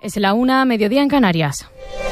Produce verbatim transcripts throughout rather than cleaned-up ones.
Es la una, mediodía en Canarias.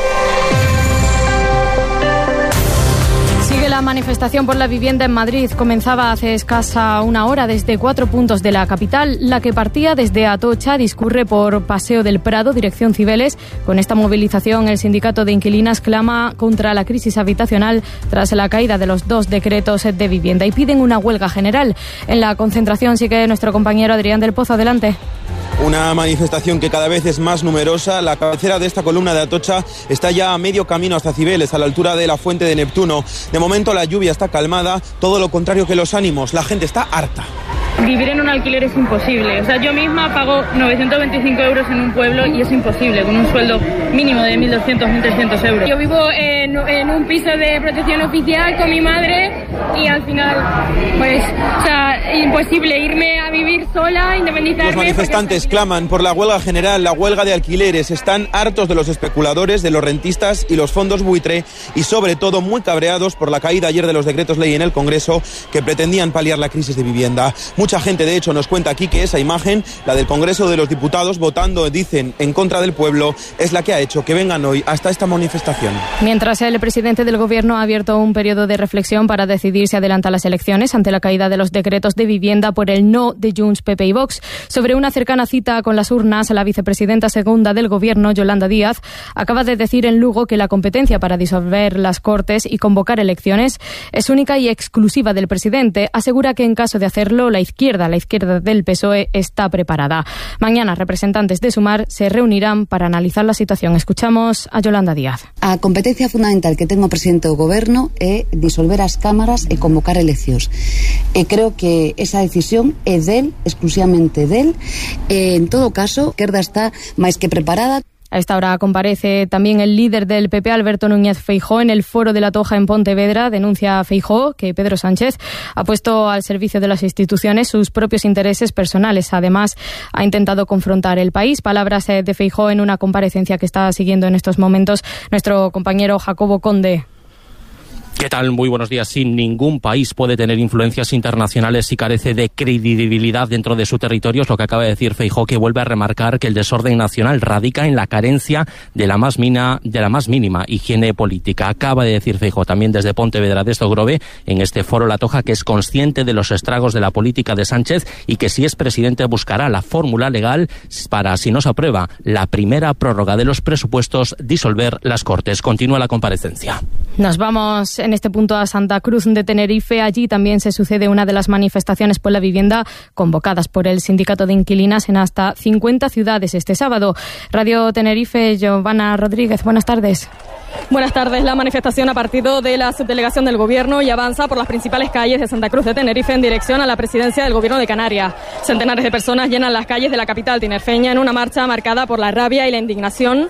Sigue la manifestación por la vivienda en Madrid. Comenzaba hace escasa una hora desde cuatro puntos de la capital. La que partía desde Atocha discurre por Paseo del Prado, dirección Cibeles. Con esta movilización, el sindicato de inquilinas clama contra la crisis habitacional tras la caída de los dos decretos de vivienda y piden una huelga general. En la concentración sigue nuestro compañero Adrián del Pozo. Adelante. Una manifestación que cada vez es más numerosa. La cabecera de esta columna de Atocha está ya a medio camino hasta Cibeles, a la altura de la Fuente de Neptuno. De momento la lluvia está calmada, todo lo contrario que los ánimos. La gente está harta. Vivir en un alquiler es imposible. O sea, yo misma pago novecientos veinticinco euros en un pueblo y es imposible, con un sueldo mínimo de mil doscientos, mil trescientos euros. Yo vivo en, en un piso de protección oficial con mi madre y al final, pues, o sea, imposible irme a vivir sola, independizarme. Los manifestantes claman por la huelga general, la huelga de alquileres. Están hartos de los especuladores, de los rentistas y los fondos buitre y sobre todo muy cabreados por la caída ayer de los decretos ley en el Congreso que pretendían paliar la crisis de vivienda. Mucha gente, de hecho, nos cuenta aquí que esa imagen, la del Congreso de los Diputados votando, dicen, en contra del pueblo, es la que ha hecho que vengan hoy hasta esta manifestación. Mientras el presidente del Gobierno ha abierto un periodo de reflexión para decidir si adelanta las elecciones ante la caída de los decretos de vivienda por el no de Junts, P P y Vox. Sobre una cercana cita con las urnas, la vicepresidenta segunda del Gobierno, Yolanda Díaz, acaba de decir en Lugo que la competencia para disolver las Cortes y convocar elecciones es única y exclusiva del presidente. Asegura que en caso de hacerlo, la izquierda, la izquierda del P S O E está preparada. Mañana, representantes de Sumar se reunirán para analizar la situación. Escuchamos a Yolanda Díaz. A competencia fundamental que ten o presidente do Goberno é disolver as cámaras e convocar eleccións. E creo que esa decisión é del, exclusivamente del. E, en todo caso, a izquierda está máis que preparada. A esta hora comparece también el líder del P P, Alberto Núñez Feijóo, en el Foro de la Toja en Pontevedra. Denuncia a Feijóo que Pedro Sánchez ha puesto al servicio de las instituciones sus propios intereses personales. Además, ha intentado confrontar el país. Palabras de Feijóo en una comparecencia que está siguiendo en estos momentos nuestro compañero Jacobo Conde. ¿Qué tal? Muy buenos días. Sí, ningún país puede tener influencias internacionales si carece de credibilidad dentro de su territorio. Es lo que acaba de decir Feijóo, que vuelve a remarcar que el desorden nacional radica en la carencia de la más, mina, de la más mínima higiene política. Acaba de decir Feijóo también desde Pontevedra de Estogrove, en este foro La Toja, que es consciente de los estragos de la política de Sánchez y que si es presidente buscará la fórmula legal para, si no se aprueba la primera prórroga de los presupuestos, disolver las Cortes. Continúa la comparecencia. Nos vamos en este punto a Santa Cruz de Tenerife. Allí también se sucede una de las manifestaciones por la vivienda convocadas por el sindicato de inquilinas en hasta cincuenta ciudades este sábado. Radio Tenerife, Giovanna Rodríguez, buenas tardes. Buenas tardes. La manifestación ha partido de la subdelegación del Gobierno y avanza por las principales calles de Santa Cruz de Tenerife en dirección a la presidencia del Gobierno de Canarias. Centenares de personas llenan las calles de la capital tinerfeña en una marcha marcada por la rabia y la indignación.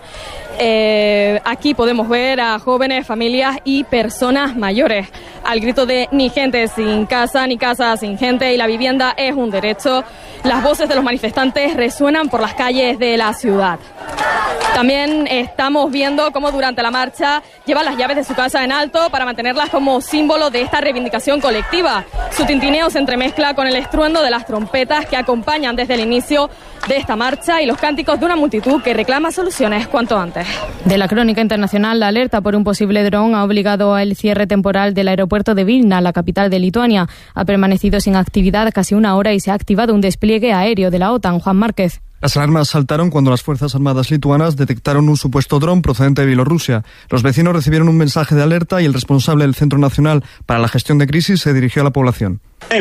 Eh, aquí podemos ver a jóvenes, familias y personas mayores al grito de ni gente sin casa, ni casa sin gente, y la vivienda es un derecho. Las voces de los manifestantes resuenan por las calles de la ciudad. También estamos viendo cómo durante la marcha llevan las llaves de su casa en alto para mantenerlas como símbolo de esta reivindicación colectiva. Su tintineo se entremezcla con el estruendo de las trompetas que acompañan desde el inicio de esta marcha y los cánticos de una multitud que reclama soluciones cuanto antes. De la crónica internacional, la alerta por un posible dron ha obligado al cierre temporal del aeropuerto de Vilna, la capital de Lituania. Ha permanecido sin actividad casi una hora y se ha activado un despliegue aéreo de la OTAN. Juan Márquez. Las alarmas saltaron cuando las Fuerzas Armadas lituanas detectaron un supuesto dron procedente de Bielorrusia. Los vecinos recibieron un mensaje de alerta y el responsable del Centro Nacional para la Gestión de Crisis se dirigió a la población.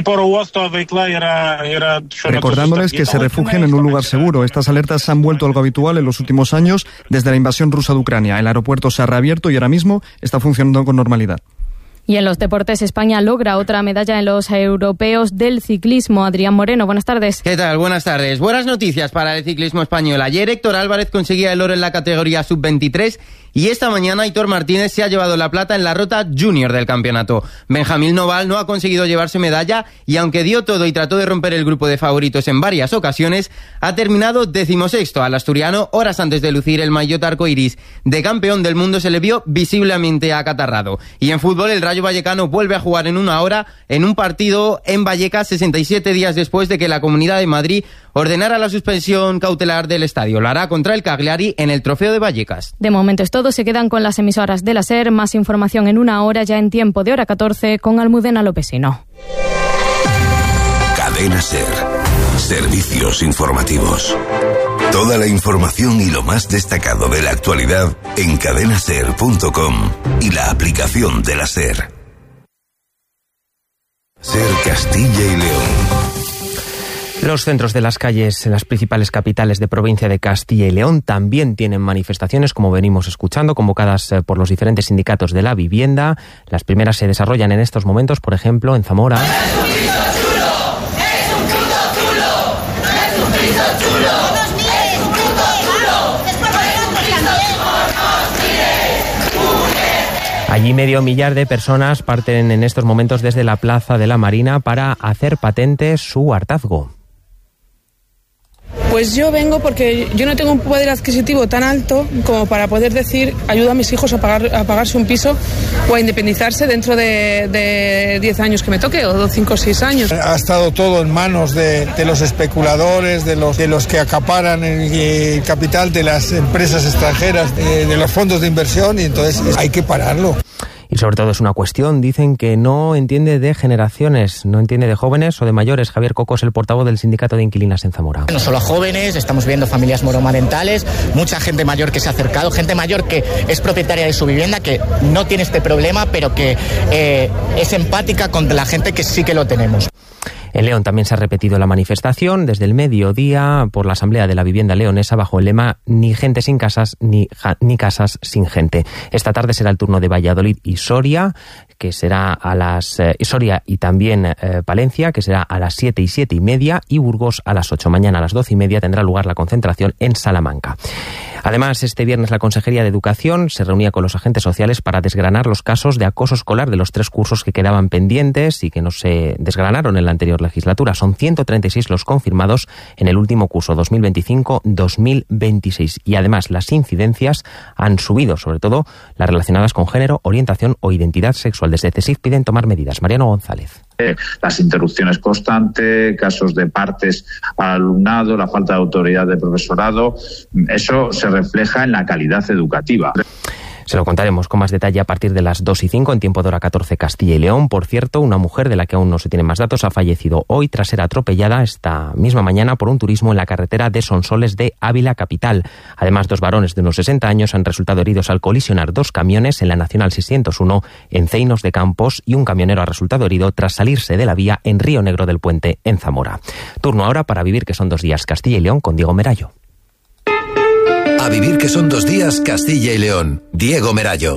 Recordándoles que se refugien en un lugar seguro. Estas alertas se han vuelto algo habitual en los últimos años desde la invasión rusa de Ucrania. El aeropuerto se ha reabierto y ahora mismo está funcionando con normalidad. Y en los deportes, España logra otra medalla en los europeos del ciclismo. Adrián Moreno, buenas tardes. ¿Qué tal? Buenas tardes. Buenas noticias para el ciclismo español. Ayer Héctor Álvarez conseguía el oro en la categoría sub veintitrés Y esta mañana Aitor Martínez se ha llevado la plata en la ruta junior del campeonato. Benjamín Noval no ha conseguido llevarse medalla y aunque dio todo y trató de romper el grupo de favoritos en varias ocasiones, ha terminado decimosexto. Al asturiano, horas antes de lucir el maillot arcoiris de campeón del mundo, se le vio visiblemente acatarrado. Y en fútbol, el Rayo Vallecano vuelve a jugar en una hora en un partido en Vallecas sesenta y siete días después de que la Comunidad de Madrid ordenara la suspensión cautelar del estadio. Lo hará contra el Cagliari en el Trofeo de Vallecas. De momento es todo, se quedan con las emisoras de la SER. Más información en una hora, ya en tiempo de hora catorce, con Almudena Lopesino. Cadena SER. Servicios informativos. Toda la información y lo más destacado de la actualidad en cadena ser punto com y la aplicación de la SER. SER Castilla y León. Los centros de las calles en las principales capitales de provincia de Castilla y León también tienen manifestaciones, como venimos escuchando, convocadas por los diferentes sindicatos de la vivienda. Las primeras se desarrollan en estos momentos, por ejemplo, en Zamora. ¡Es un piso chulo! ¡Es un piso chulo! ¡Es un piso chulo! ¡Es un piso chulo! ¡Es por Allí medio millar de personas parten en estos momentos desde la Plaza de la Marina para hacer patente su hartazgo. Pues yo vengo porque yo no tengo un poder adquisitivo tan alto como para poder decir ayuda a mis hijos a pagar a pagarse un piso o a independizarse dentro de diez años que me toque, o cinco o seis años. Ha estado todo en manos de, de los especuladores, de los, de los que acaparan el, el capital de las empresas extranjeras, de, de los fondos de inversión, y entonces hay que pararlo. Y sobre todo es una cuestión, dicen, que no entiende de generaciones, no entiende de jóvenes o de mayores. Javier Coco es el portavoz del Sindicato de Inquilinas en Zamora. No solo jóvenes, estamos viendo familias monomarentales, mucha gente mayor que se ha acercado, gente mayor que es propietaria de su vivienda, que no tiene este problema, pero que eh, es empática con la gente que sí que lo tenemos. En León también se ha repetido la manifestación desde el mediodía por la Asamblea de la Vivienda Leonesa bajo el lema ni gente sin casas ni, ja, ni casas sin gente. Esta tarde será el turno de Valladolid y Soria, que será a las eh, Soria y también eh, Palencia, que será a las siete y siete y media, y Burgos a las ocho. Mañana a las doce y media tendrá lugar la concentración en Salamanca. Además, este viernes la Consejería de Educación se reunía con los agentes sociales para desgranar los casos de acoso escolar de los tres cursos que quedaban pendientes y que no se desgranaron en la anterior legislatura. Son ciento treinta y seis los confirmados en el último curso dos mil veinticinco dos mil veintiséis. Y además las incidencias han subido, sobre todo las relacionadas con género, orientación o identidad sexual. Desde CESIF piden tomar medidas. Mariano González. Las interrupciones constantes, casos de partes al alumnado, la falta de autoridad del profesorado, eso se refleja en la calidad educativa. Se lo contaremos con más detalle a partir de las dos y cinco en tiempo de hora catorce Castilla y León. Por cierto, una mujer de la que aún no se tienen más datos ha fallecido hoy tras ser atropellada esta misma mañana por un turismo en la carretera de Sonsoles de Ávila capital. Además, dos varones de unos sesenta años han resultado heridos al colisionar dos camiones en la Nacional seiscientos uno en Ceinos de Campos, y un camionero ha resultado herido tras salirse de la vía en Río Negro del Puente, en Zamora. Turno ahora para vivir que son dos días Castilla y León con Diego Merayo. A vivir que son dos días Castilla y León. Diego Merayo.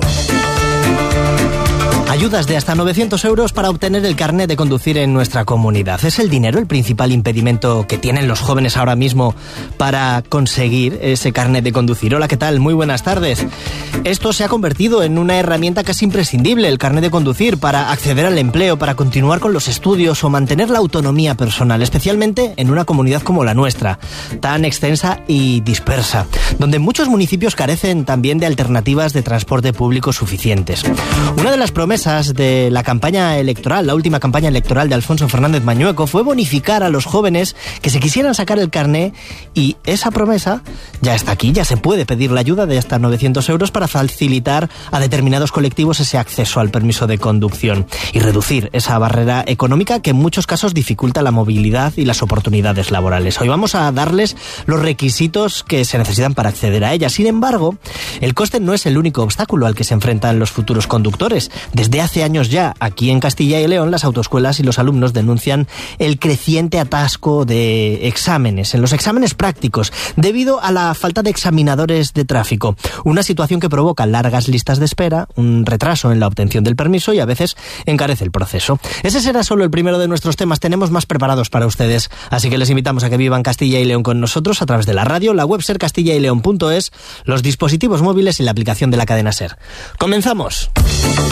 Ayudas de hasta novecientos euros para obtener el carnet de conducir en nuestra comunidad. ¿Es el dinero el principal impedimento que tienen los jóvenes ahora mismo para conseguir ese carnet de conducir? Hola, ¿qué tal? Muy buenas tardes. Esto se ha convertido en una herramienta casi imprescindible, el carnet de conducir, para acceder al empleo, para continuar con los estudios o mantener la autonomía personal, especialmente en una comunidad como la nuestra, tan extensa y dispersa, donde muchos municipios carecen también de alternativas de transporte público suficientes. Una de las promesas de la campaña electoral, la última campaña electoral de Alfonso Fernández Mañueco, fue bonificar a los jóvenes que se quisieran sacar el carné, y esa promesa ya está aquí. Ya se puede pedir la ayuda de hasta novecientos euros para facilitar a determinados colectivos ese acceso al permiso de conducción y reducir esa barrera económica que en muchos casos dificulta la movilidad y las oportunidades laborales. Hoy vamos a darles los requisitos que se necesitan para acceder a ella. Sin embargo, el coste no es el único obstáculo al que se enfrentan los futuros conductores. Desde Desde hace años ya, aquí en Castilla y León, las autoescuelas y los alumnos denuncian el creciente atasco de exámenes, en los exámenes prácticos, debido a la falta de examinadores de tráfico. Una situación que provoca largas listas de espera, un retraso en la obtención del permiso y a veces encarece el proceso. Ese será solo el primero de nuestros temas. Tenemos más preparados para ustedes, así que les invitamos a que vivan Castilla y León con nosotros a través de la radio, la web ser castilla y león punto es, los dispositivos móviles y la aplicación de la cadena SER. ¡Comenzamos!